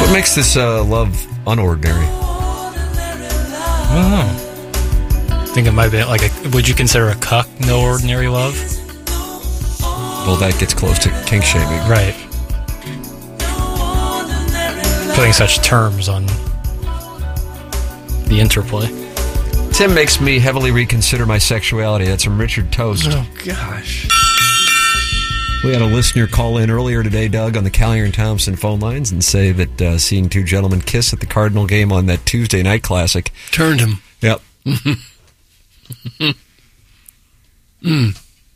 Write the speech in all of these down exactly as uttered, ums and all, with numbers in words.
What makes this uh, love unordinary? I don't know. I think it might be like a. Would you consider a cuck no ordinary love? Well, that gets close to kink shaming. Right. Putting such terms on the interplay. Tim makes me heavily reconsider my sexuality. That's from Richard Toast. Oh, gosh. We had a listener call in earlier today, Doug, on the Callier and Thompson phone lines and say that uh, seeing two gentlemen kiss at the Cardinal game on that Tuesday night classic turned him. Yep. mm.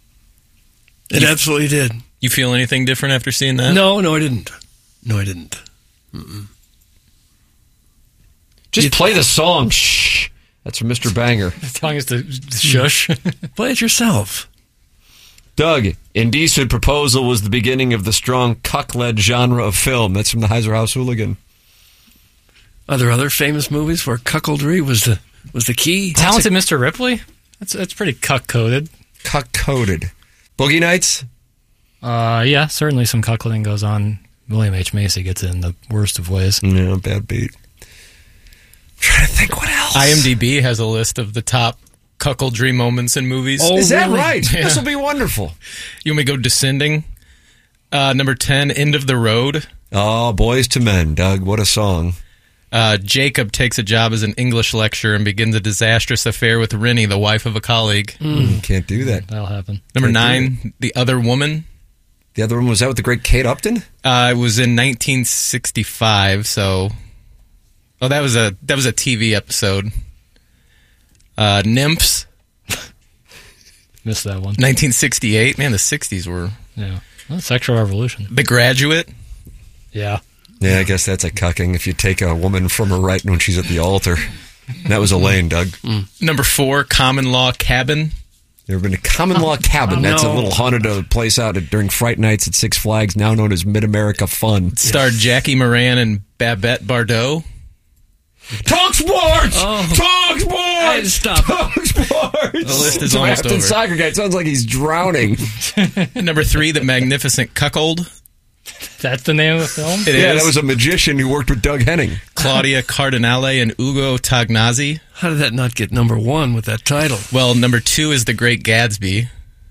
It you, absolutely did. You feel anything different after seeing that? No, no, I didn't. No, I didn't. Mm-mm. Just you play th- the song. Shh. That's from Mister Banger. Telling us to shush. Play it yourself. Doug, Indecent Proposal was the beginning of the strong cuck-led genre of film. That's from the Heiser House Hooligan. Are there other famous movies where cuckoldry was the was the key? Talented a- Mister Ripley? That's that's pretty cuck-coded. Cuck-coded. Boogie Nights? Uh, yeah, certainly some cuckolding goes on. William H. Macy gets it in the worst of ways. Yeah, bad beat. I'm trying to think what else. IMDb has a list of the top cuckoldry moments in movies. Oh, is that really? right? Yeah. This will be wonderful. You want me to go descending? Uh, number ten, End of the Road. Oh, Boys to Men, Doug. What a song. Uh, Jacob takes a job as an English lecturer and begins a disastrous affair with Rennie, the wife of a colleague. Mm. Can't do that. That'll happen. Number Can't nine, The Other Woman. The other one was that with the great Kate Upton? Uh, it was in nineteen sixty-five, so... Oh, that was a that was a T V episode. Uh, Nymphs. Missed that one. nineteen sixty-eight. Man, the sixties were... Yeah. Well, sexual revolution. The Graduate. Yeah. Yeah, I guess that's a cucking if you take a woman from her right when she's at the altar. That was Elaine, Doug. Mm. Number four, Common Law Cabin. You ever been to Common Law Cabin? Oh, That's no. a little haunted uh, place out at, during Fright Nights at Six Flags, now known as Mid-America Fun. It starred Jackie Moran and Babette Bardot. Talk sports! Oh. Talk sports! Hey, stop. Talk sports! The list is So almost Afton over. Soccer guy. It sounds like he's drowning. Number three, The Magnificent Cuckold. That's the name of the film? It yeah, is. that was a magician who worked with Doug Henning. Claudia Cardinale and Ugo Tognazzi. How did that not get number one with that title? Well, number two is The Great Gatsby.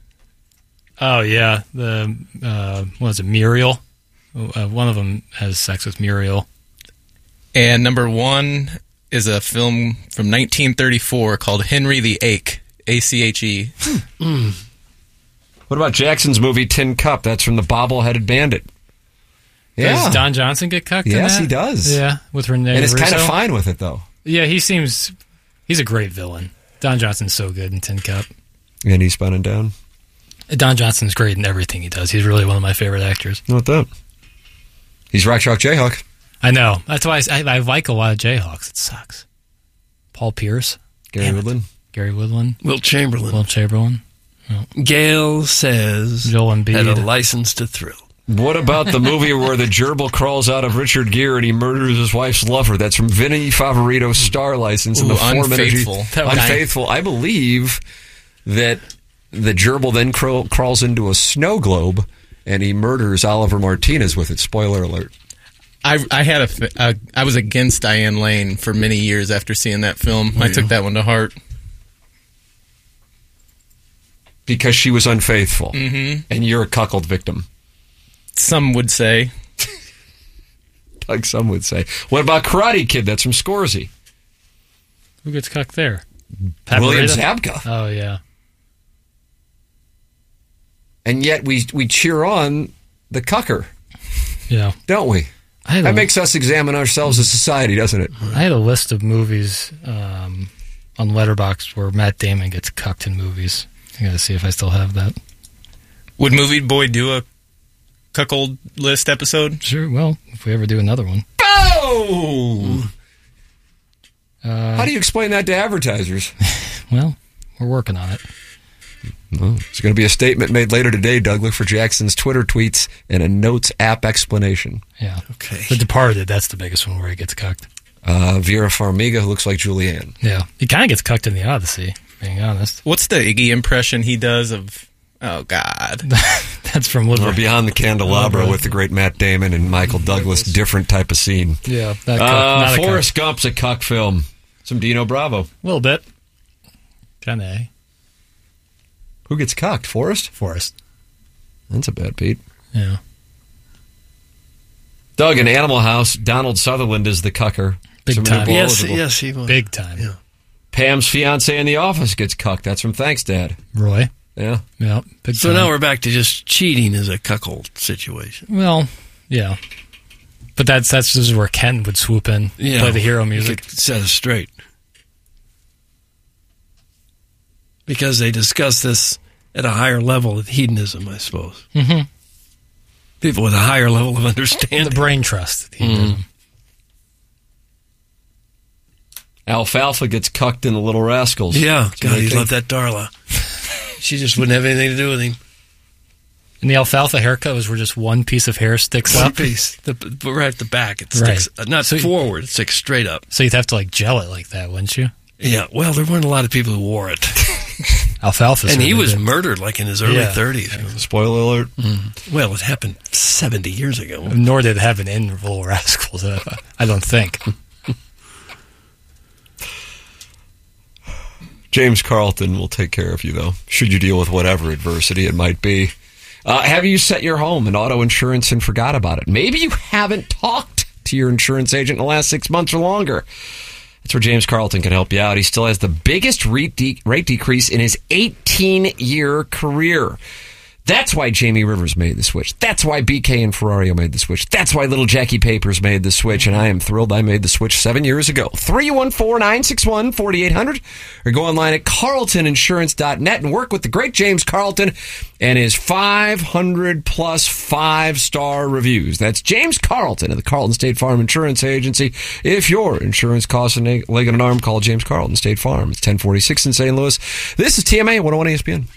Oh, yeah. The, uh, what is it, Muriel? Uh, one of them has sex with Muriel. And number one is a film from nineteen thirty-four called Henry the Ache, A C H E. Mm. What about Jackson's movie Tin Cup? That's from the Bobble-Headed Bandit. Yeah. Does Don Johnson get cucked in Yes, that? he does. Yeah, with Renee And it's kind of Russo. fine with it, though. Yeah, he seems... He's a great villain. Don Johnson's so good in Tin Cup. And he's spun it down. Don Johnson's great in everything he does. He's really one of my favorite actors. What that? He's Rock Chalk Jayhawk. I know. That's why I, I, I like a lot of Jayhawks. It sucks. Paul Pierce. Gary Damn it. Woodland. Gary Woodland. Wilt Chamberlain. Will Chamberlain. Oh. Gail says Joel Embiid. had a license to thrill. What about the movie where the gerbil crawls out of Richard Gere and he murders his wife's lover? That's from Vinny Favorito's Star License in Ooh, the Form Unfaithful. Energy. That was- Unfaithful. I believe that the gerbil then crawl, crawls into a snow globe and he murders Oliver Martinez with it. Spoiler alert. I I had a, a I was against Diane Lane for many years after seeing that film. Oh, I yeah. took that one to heart. Because she was unfaithful. Mm-hmm. And you're a cuckold victim. Some would say. Like some would say. What about Karate Kid? That's from Scorsese. Who gets cucked there? Pat William Morita? Zabka. Oh, yeah. And yet we we cheer on the cucker, Yeah. don't we? I had, That a, makes us examine ourselves as society, doesn't it? I had a list of movies um, on Letterboxd where Matt Damon gets cucked in movies. I gotta see if I still have that. Would Movie Boy do a cuckold list episode? Sure, well, if we ever do another one. Boom! Uh, How do you explain that to advertisers? Well, we're working on it. Well, there's going to be a statement made later today, Doug. Look for Jackson's Twitter tweets and a Notes app explanation. Yeah. Okay. The Departed, that's the biggest one where he gets cucked. Uh, Vera Farmiga, who looks like Julianne. Yeah. He kind of gets cucked in The Odyssey, being honest. What's the Iggy impression he does of Oh, God. That's from Or Woodward. Beyond the Candelabra Oh, with the great Matt Damon and Michael Douglas. Different type of scene. Yeah. That cuck, Uh, not a cuck. Forrest Gump's a cuck film. Some Dino Bravo. A little bit. Kind of, eh? Who gets cucked? Forrest? Forrest. That's a bad beat. Yeah. Doug, in Animal House, Donald Sutherland is the cucker. Big Some time. people Yes, eligible. yes, he was. Big time. Yeah. Pam's fiance in The Office gets cucked. That's from Thanks, Dad. Roy. Yeah. Yeah. Big So time. now we're back to just cheating as a cuckold situation. Well, yeah. But that's that's this is where Ken would swoop in, Yeah, play the hero he music. could set us straight. Because they discuss this at a higher level of hedonism, I suppose. Mm-hmm. People with a higher level of The understanding. brain trust. Mm. Alfalfa gets cucked in The Little Rascals. Yeah, So God, they he think- loved that Darla. She just wouldn't have anything to do with him. And the alfalfa haircut was where just one piece of hair sticks One up. piece, the, but right at the back, it Right. sticks uh, not So- forward, it sticks straight up. So you'd have to like gel it like that, wouldn't you? Yeah, well, there weren't a lot of people who wore it, Alfalfa. and he certainly was did. murdered like in his early Yeah. thirties. Spoiler alert. Well, it happened seventy years ago. Nor did it have an in Little Rascals. uh, I don't think. James Carlton will take care of you, though, should you deal with whatever adversity it might be. Uh, have you set your home in auto insurance and forgot about it? Maybe you haven't talked to your insurance agent in the last six months or longer. That's where James Carlton can help you out. He still has the biggest rate, de- rate decrease in his eighteen-year career. That's why Jamie Rivers made the switch. That's why B K and Ferrario made the switch. That's why little Jackie Papers made the switch, and I am thrilled I made the switch seven years ago. three one four, nine six one, four eight zero zero or go online at carlton insurance dot net and work with the great James Carlton and his five hundred plus five-star reviews. That's James Carlton of the Carlton State Farm Insurance Agency. If your insurance costs a leg and an arm, call James Carlton State Farm. It's ten forty-six in Saint Louis. This is T M A one oh one E S P N.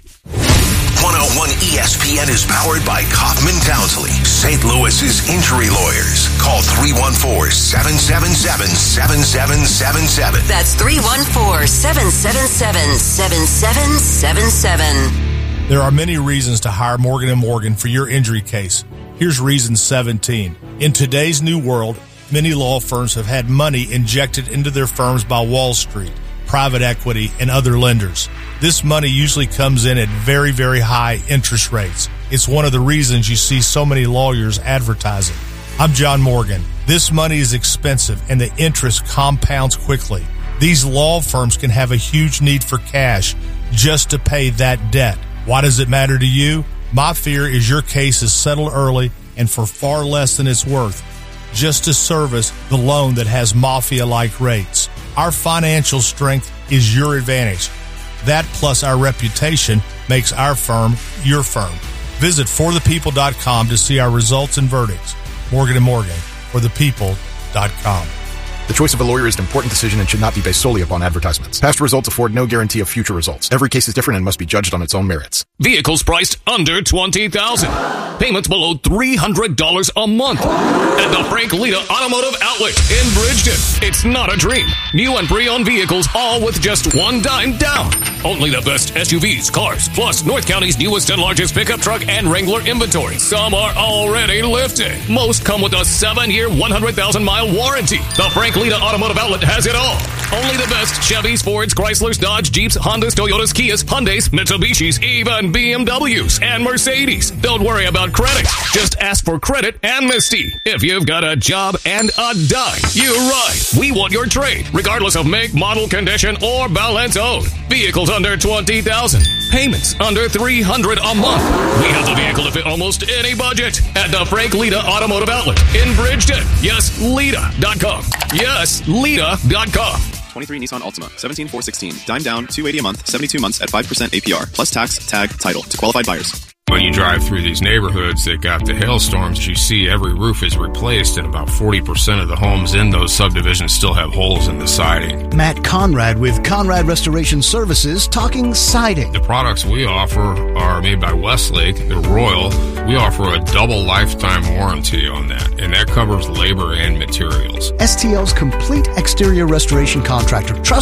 one oh one E S P N is powered by Kaufman Townsley, Saint Louis's injury lawyers. Call three one four, seven seven seven, seven seven seven seven. That's three one four, seven seven seven, seven seven seven seven. There are many reasons to hire Morgan and Morgan for your injury case. Here's reason seventeen. In today's new world, many law firms have had money injected into their firms by Wall Street, private equity, and other lenders. This money usually comes in at very, very high interest rates. It's one of the reasons you see so many lawyers advertising. I'm John Morgan. This money is expensive and the interest compounds quickly. These law firms can have a huge need for cash just to pay that debt. Why does it matter to you? My fear is your case is settled early and for far less than it's worth, just to service the loan that has mafia-like rates. Our financial strength is your advantage. That plus our reputation makes our firm your firm. Visit for the people dot com to see our results and verdicts. Morgan and Morgan, for the people dot com. The choice of a lawyer is an important decision and should not be based solely upon advertisements. Past results afford no guarantee of future results. Every case is different and must be judged on its own merits. Vehicles priced under twenty thousand dollars. Payments below three hundred dollars a month. At the Frank Lita Automotive Outlet in Bridgeton. It's not a dream. New and pre-owned vehicles, all with just one dime down. Only the best S U Vs, cars, plus North County's newest and largest pickup truck and Wrangler inventory. Some are already lifted. Most come with a seven-year, one hundred thousand mile warranty. The Frank Lita Automotive Outlet has it all. Only the best Chevys, Fords, Chryslers, Dodge, Jeeps, Hondas, Toyotas, Kias, Hyundais, Mitsubishis, even B M Ws and Mercedes. Don't worry about credit. Just ask for credit amnesty. If you've got a job and a dime, you're right. We want your trade, regardless of make, model, condition, or balance owed. Vehicles under twenty thousand dollars. Payments under three hundred dollars a month. We have the vehicle to fit almost any budget at the Frank Lita Automotive Outlet in Bridgeton. Yes, Lita dot com. Yes, Lita dot com. twenty-three Nissan Altima, seventeen four sixteen, dime down, two eighty a month, seventy-two months at five percent A P R, plus tax, tag, title to qualified buyers. When you drive through these neighborhoods that got the hailstorms, you see every roof is replaced and about forty percent of the homes in those subdivisions still have holes in the siding. Matt Conrad with Conrad Restoration Services talking siding. The products we offer are made by Westlake. They're Royal. We offer a double lifetime warranty on that, and that covers labor and materials. S T L's complete exterior restoration contractor. Trust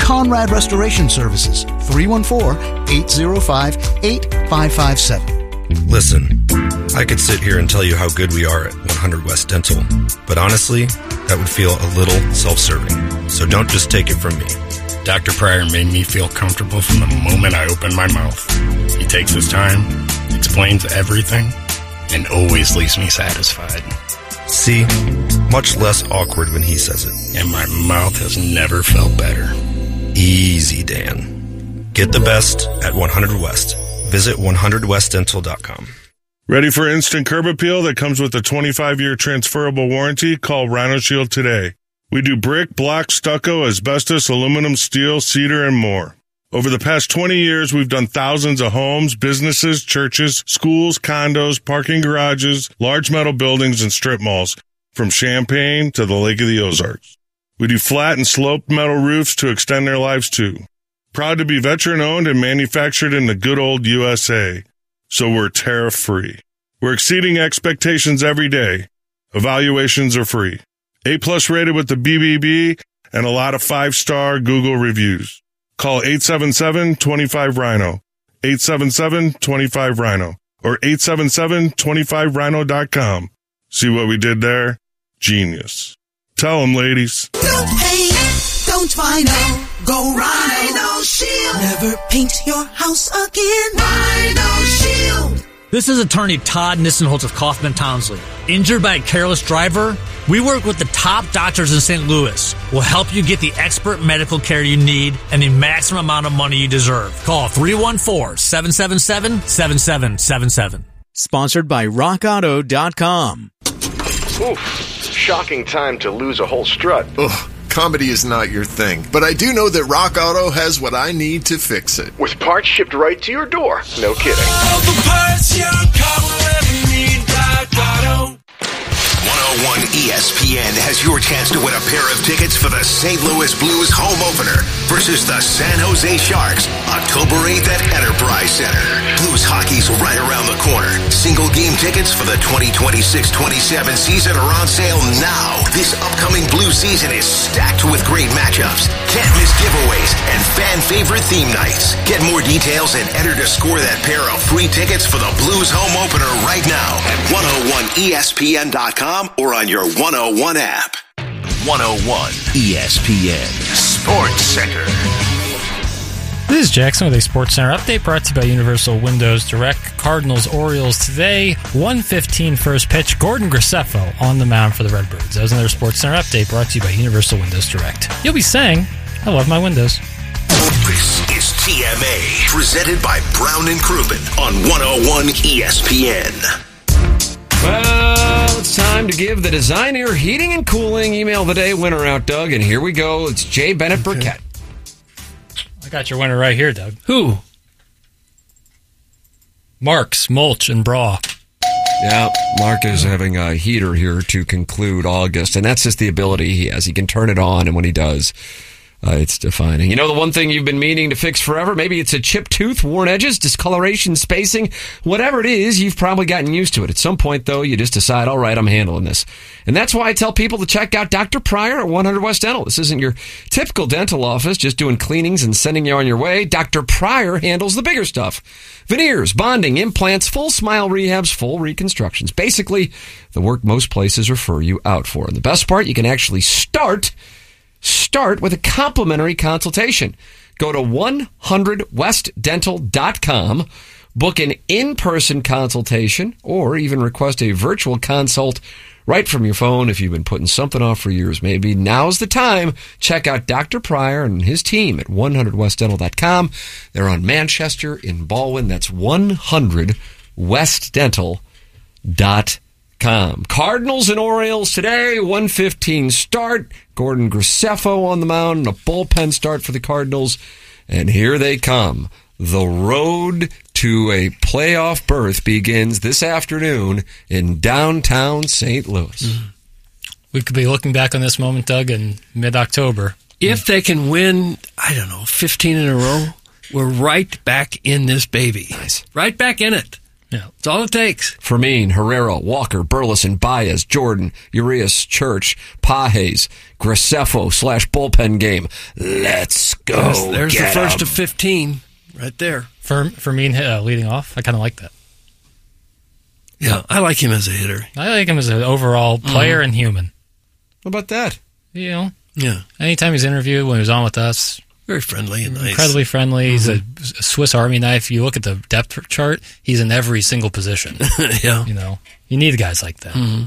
Conrad Restoration Services, three one four, eight zero five, eight five five seven. Listen, I could sit here and tell you how good we are at one hundred West Dental, but honestly, that would feel a little self-serving. So don't just take it from me. Doctor Pryor made me feel comfortable from the moment I opened my mouth. He takes his time, explains everything, and always leaves me satisfied. See? Much less awkward when he says it. And my mouth has never felt better. Easy, Dan. Get the best at one hundred West. Visit one hundred west dental dot com. Ready for instant curb appeal that comes with a twenty-five year transferable warranty? Call Rhino Shield today. We do brick, block, stucco, asbestos, aluminum, steel, cedar, and more. Over the past twenty years, we've done thousands of homes, businesses, churches, schools, condos, parking garages, large metal buildings, and strip malls, from Champaign to the Lake of the Ozarks. We do flat and sloped metal roofs to extend their lives too. Proud to be veteran-owned and manufactured in the good old U S A, so we're tariff-free. We're exceeding expectations every day. Evaluations are free. A-plus rated with the B B B and a lot of five-star Google reviews. Call eight seven seven, two five, RHINO, eight seven seven, two five, RHINO, or eight seven seven, two five rhino dot com. See what we did there? Genius. Tell them, ladies. Don't pay, don't Rhino, go Rhino Shield. Never paint your house again. Rhino Shield. This is attorney Todd Nissenholtz of Kaufman Townsley. Injured by a careless driver? We work with the top doctors in Saint Louis. We'll help you get the expert medical care you need and the maximum amount of money you deserve. Call three one four, seven seven seven, seven seven seven seven. Sponsored by rock auto dot com. Oof, shocking time to lose a whole strut. Ugh, comedy is not your thing, but I do know that Rock Auto has what I need to fix it. With parts shipped right to your door. No kidding. All the parts your car will ever need, Rock Auto. one oh one E S P N has your chance to win a pair of tickets for the Saint Louis Blues home opener versus the San Jose Sharks, October eighth at Enterprise Center. Blues hockey's right around the corner. Single game tickets for the twenty twenty-six twenty-seven season are on sale now. This upcoming Blues season is stacked with great matchups, can't miss giveaways, and fan favorite theme nights. Get more details and enter to score that pair of free tickets for the Blues home opener right now at one oh one E S P N dot com or on your one oh one app. one oh one E S P N Sports Center. This is Jackson with a Sports Center update brought to you by Universal Windows Direct. Cardinals Orioles today, one fifteen first pitch. Gordon Graceffo on the mound for the Redbirds. That was another Sports Center update brought to you by Universal Windows Direct. You'll be saying, I love my windows. This is T M A, presented by Brown and Crouppen on one oh one E S P N. Well, it's time to give the Design Air Heating and Cooling Email of the Day winner out, Doug. And here we go. It's Jay Bennett okay. Burkett. I got your winner right here, Doug. Who? Mark's Mulch and Bra. Yeah, Mark is having a heater here to conclude August, and that's just the ability he has. He can turn it on, and when he does, uh, it's defining. You know the one thing you've been meaning to fix forever? Maybe it's a chipped tooth, worn edges, discoloration, spacing. Whatever it is, you've probably gotten used to it. At some point, though, you just decide, all right, I'm handling this. And that's why I tell people to check out Doctor Pryor at one hundred West Dental. This isn't your typical dental office, just doing cleanings and sending you on your way. Doctor Pryor handles the bigger stuff. Veneers, bonding, implants, full smile rehabs, full reconstructions. Basically, the work most places refer you out for. And the best part, you can actually start... Start with a complimentary consultation. Go to one hundred west dental dot com, book an in-person consultation, or even request a virtual consult right from your phone if you've been putting something off for years. Maybe now's the time. Check out Doctor Pryor and his team at one hundred west dental dot com. They're on Manchester in Baldwin. That's one hundred west dental dot com. Cardinals and Orioles today, one fifteen start. Gordon Graceffo on the mound, a bullpen start for the Cardinals. And here they come. The road to a playoff berth begins this afternoon in downtown Saint Louis. Mm. We could be looking back on this moment, Doug, in mid-October. If they can win, I don't know, fifteen in a row, we're right back in this baby. Nice. Right back in it. Yeah, that's all it takes. Fermin, Herrera, Walker, Burleson, Baez, Jordan, Urias, Church, Pages, Graceffo slash bullpen game. Let's go. There's, there's get the first 'em. of fifteen right there. For Fermin uh, leading off, I kind of like that. Yeah, I like him as a hitter. I like him as an overall player Mhm. and human. What about that? You know, Yeah. anytime he's interviewed, when he was on with us, very friendly and nice. Incredibly friendly. He's Mhm. a Swiss Army knife. You look at the depth chart, he's in every single position. Yeah. You know, you need guys like that. Mm-hmm.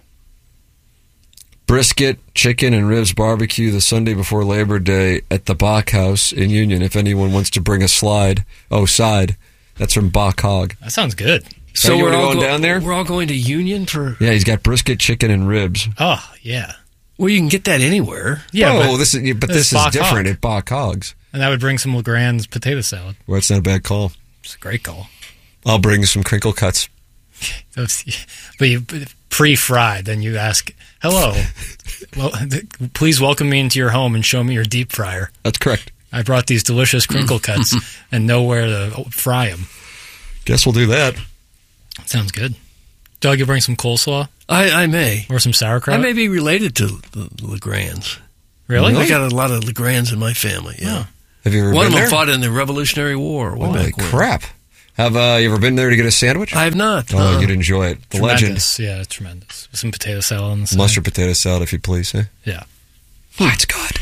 Brisket, chicken, and ribs barbecue the Sunday before Labor Day at the Bach House in Union. If anyone wants to bring a slide, oh, side. That's from Bach Hog. That sounds good. So we're we're all going go- down there? We're all going to Union for. Yeah, he's got brisket, chicken, and ribs. Oh, yeah. Well, you can get that anywhere. Yeah, oh, but this is but this this is is Bach different Hog. at Bach Hogs. And that would bring some LeGrand's potato salad. Well, that's not a bad call. It's a great call. I'll bring some crinkle cuts. Those- But you pre-fried, then you ask, hello, well, please welcome me into your home and show me your deep fryer. That's correct. I brought these delicious crinkle cuts and know where to fry them. Guess we'll do that. Sounds good. Doug, you bring some coleslaw? I, I may. Or some sauerkraut? I may be related to the Legrands. Really? I got a lot of Legrands in my family, yeah. Have you ever One been of them there? fought in the Revolutionary War. way Holy back when. crap. Have uh, you ever been there to get a sandwich? I have not. Oh, Uh, you'd enjoy it. The Tremendous. Yeah, it's tremendous. With some potato salad on the side. Mustard potato salad, if you please. Eh? Yeah. Oh, it's good.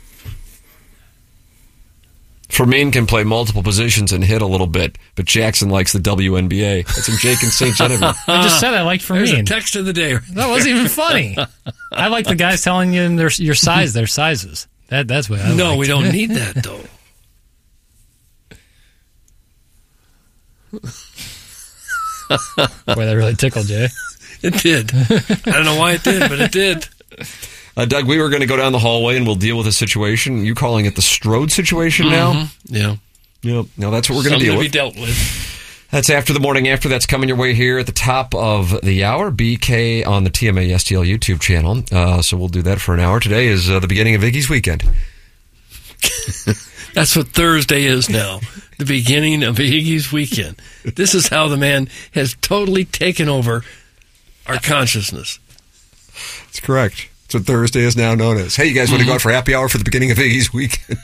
Fermin can play multiple positions and hit a little bit, but Jackson likes the W N B A. That's from Jake and Saint Genevieve. I just said I liked There's a Fermin. text of the day. That wasn't even funny. I like the guys telling you their your size, their sizes. That that's what I No, liked. we don't need that, though. Boy, that really tickled you. It did. I don't know why it did, but it did. Uh, Doug, we were going to go down the hallway and we'll deal with a situation. You calling it the Strode situation now? Mhm. Yeah. Yep. No, that's what we're going to Something deal to be with. dealt with. That's after the morning after. That's coming your way here at the top of the hour. B K on the T M A S T L YouTube channel. Uh, so we'll do that for an hour. Today is uh, the beginning of Iggy's weekend. That's what Thursday is now. The beginning of Iggy's weekend. This is how the man has totally taken over our consciousness. That's correct. That's what Thursday is now known as. Hey, you guys want to go out for happy hour for the beginning of Iggy's weekend?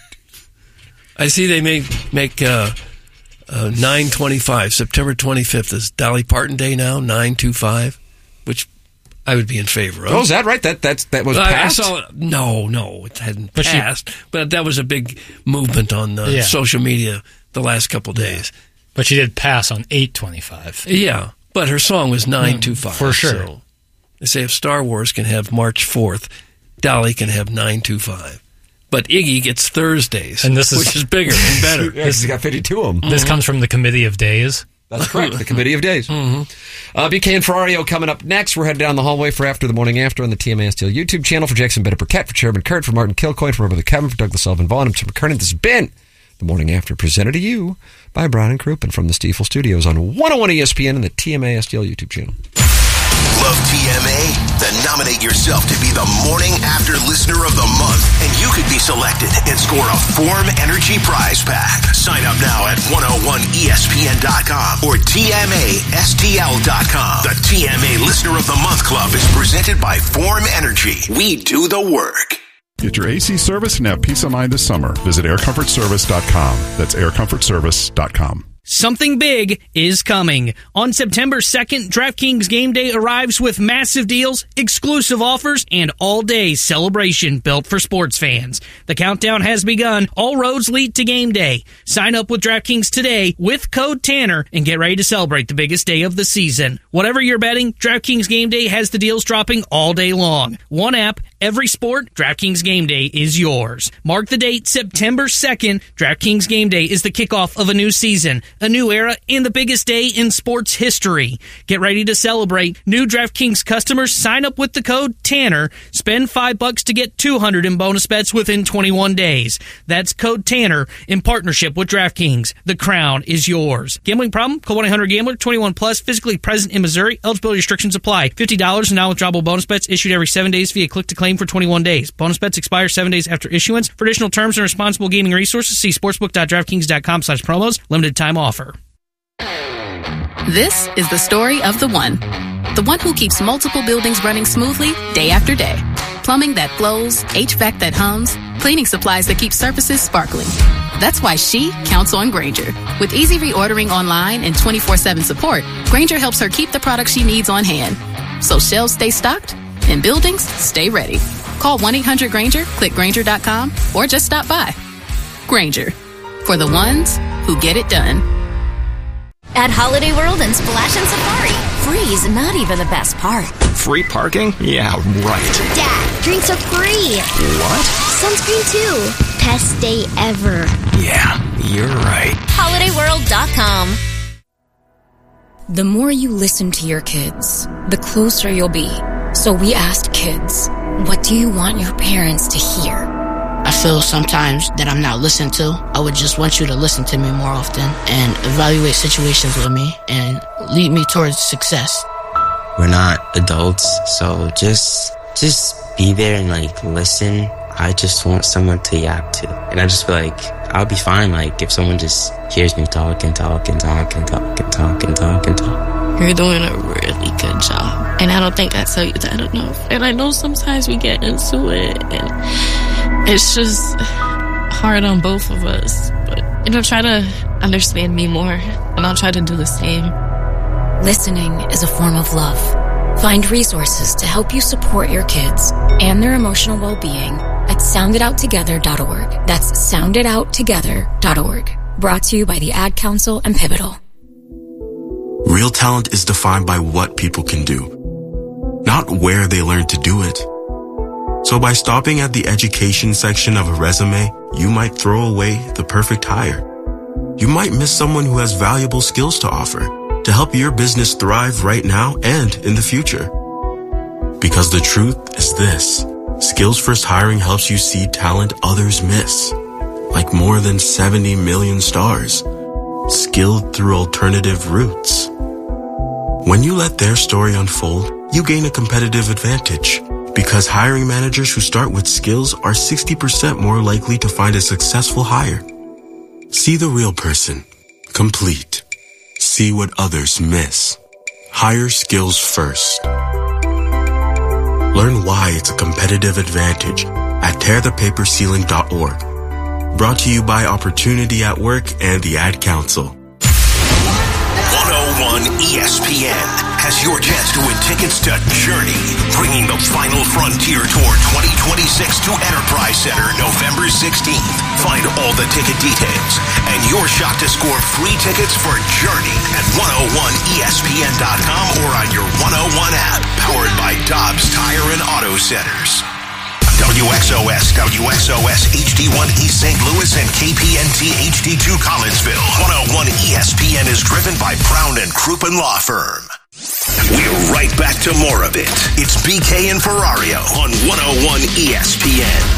I see they make make uh, uh, nine twenty-five, September twenty-fifth is Dolly Parton Day now, nine twenty-five, which I would be in favor of. Oh, is that right? That that's that was I, I passed? saw it. No, no, it hadn't But she- passed. but that was a big movement on uh, Yeah. social media the last couple days. But she did pass on eight twenty-five. Yeah, but her song was nine twenty-five. for sure. So they say if Star Wars can have March fourth, Dolly can have nine twenty-five. But Iggy gets Thursdays, And this is- which is bigger and better. Yeah, 'cause he's got fifty-two of them. This comes from the Committee of Days. That's correct. The Committee of Days. Mm-hmm. Uh, B K and Ferrario coming up next. We're headed down the hallway for After the Morning After on the T M A S T L YouTube channel. For Jackson Bennett Burkett, for Chairman Kurt, for Martin Kilcoyne, for my brother Kevin, for Douglas Sullivan Vaughn, I'm Tim McKernan. This has been The Morning After, presented to you by Brown and Crouppen from the Stiefel Studios on one oh one E S P N and the T M A S T L YouTube channel. Love T M A? Then nominate yourself to be the Morning After Listener of the Month, and you could be selected and score a Form Energy prize pack. Sign up now at one oh one E S P N dot com or T M A S T L dot com. The T M A Listener of the Month Club is presented by Form Energy. We do the work. Get your A C service and have peace of mind this summer. Visit air comfort service dot com. That's air comfort service dot com. Something big is coming. On September second, DraftKings Game Day arrives with massive deals, exclusive offers, and all-day celebration built for sports fans. The countdown has begun. All roads lead to Game Day. Sign up with DraftKings today with code Tanner and get ready to celebrate the biggest day of the season. Whatever you're betting, DraftKings Game Day has the deals dropping all day long. One app, every sport, DraftKings Game Day is yours. Mark the date, September second. DraftKings Game Day is the kickoff of a new season, a new era, and the biggest day in sports history. Get ready to celebrate. New DraftKings customers sign up with the code Tanner. Spend five bucks to get two hundred in bonus bets within twenty-one days. That's code Tanner in partnership with DraftKings. The crown is yours. Gambling problem? Call one eight hundred gambler, twenty-one plus, physically present in Missouri. Eligibility restrictions apply. fifty dollars in non-withdrawable bonus bets issued every seven days via click to claim for twenty-one days. Bonus bets expire seven days after issuance. For additional terms and responsible gaming resources, see sportsbook dot draftkings dot com slash promos. Limited time offer. This is the story of the one. The one who keeps multiple buildings running smoothly day after day. Plumbing that flows, H V A C that hums, cleaning supplies that keep surfaces sparkling. That's why she counts on Grainger. With easy reordering online and twenty-four seven support, Grainger helps her keep the products she needs on hand. So shelves stay stocked and buildings stay ready. Call one eight hundred Grainger, click Grainger dot com, or just stop by. Grainger, for the ones who get it done. At Holiday World and Splash and Safari, free is not even the best part. Free parking? Yeah, right. Dad, drinks are free. What? Sunscreen too. Best day ever. Yeah, you're right. holiday world dot com. The more you listen to your kids, the closer you'll be. So we asked kids, what do you want your parents to hear? I feel sometimes that I'm not listened to. I would just want you to listen to me more often and evaluate situations with me and lead me towards success. We're not adults, so just just be there and like listen. I just want someone to yap to. And I just feel like I'll be fine like if someone just hears me talk and talk and talk and talk and talk and talk and talk. You're doing a really good job. And I don't think I tell you that enough. And I know sometimes we get into it and it's just hard on both of us. But, you know, try to understand me more and I'll try to do the same. Listening is a form of love. Find resources to help you support your kids and their emotional well-being at sound it out together dot org. That's sound it out together dot org. Brought to you by the Ad Council and Pivotal. Real talent is defined by what people can do, not where they learn to do it. So by stopping at the education section of a resume, you might throw away the perfect hire. You might miss someone who has valuable skills to offer to help your business thrive right now and in the future. Because the truth is this, Skills First Hiring helps you see talent others miss, like more than seventy million stars, skilled through alternative routes. When you let their story unfold, you gain a competitive advantage because hiring managers who start with skills are sixty percent more likely to find a successful hire. See the real person, complete. See what others miss. Hire skills first. Learn why it's a competitive advantage at tear the paper ceiling dot org. Brought to you by Opportunity at Work and the Ad Council. one oh one E S P N has your chance to win tickets to Journey, bringing the final frontier tour twenty twenty-six to Enterprise Center November sixteenth. Find all the ticket details and your shot to score free tickets for Journey at one oh one E S P N dot com or on your one oh one app, powered by Dobbs Tire and Auto Centers. W X O S, W X O S H D one East Saint Louis and K P N T H D two Collinsville. one oh one E S P N is driven by Brown and Crouppen Law Firm. We're right back to more of it. It's B K and Ferrario on one oh one E S P N.